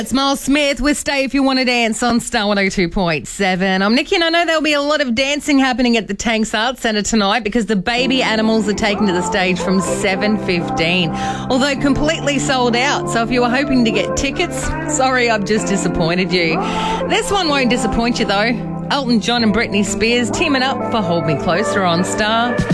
It's Miles Smith with Stay If You Want to Dance on Star 102.7. I'm Nikki, and I know there'll be a lot of dancing happening at the Tanks Arts Centre tonight because the Baby Animals are taken to the stage from 7:15, although completely sold out. So if you were hoping to get tickets, sorry, I've just disappointed you. This one won't disappoint you though. Elton John and Britney Spears teaming up for Hold Me Closer on Star.